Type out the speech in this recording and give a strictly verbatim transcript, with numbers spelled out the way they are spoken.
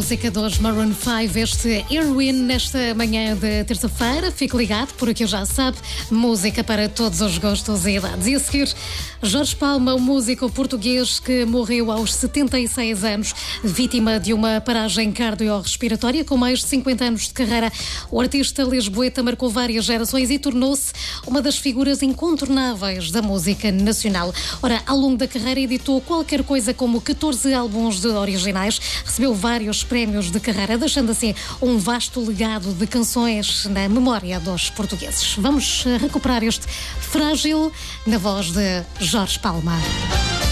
música dos Maroon cinco, este Heroin, nesta manhã de terça-feira. Fique ligado, porque já sabe, música para todos os gostos e idades. E a seguir, Jorge Palma, um músico português que morreu aos setenta e seis anos, vítima de uma paragem cardiorrespiratória. Com mais de cinquenta anos de carreira, o artista lisboeta marcou várias gerações e tornou-se uma das figuras incontornáveis da música nacional. Ora, ao longo da carreira editou qualquer coisa como catorze álbuns de originais, recebeu vários prémios de carreira, deixando assim um vasto legado de canções na memória dos portugueses. Vamos recuperar este Frágil na voz de Jorge Palma.